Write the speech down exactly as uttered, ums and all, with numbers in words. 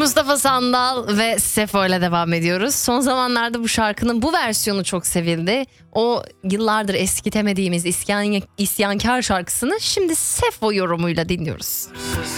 Mustafa Sandal ve Sefo ile devam ediyoruz. Son zamanlarda bu şarkının bu versiyonu çok sevildi. O yıllardır eskitemediğimiz isyan, isyankar şarkısını şimdi Sefo yorumuyla dinliyoruz.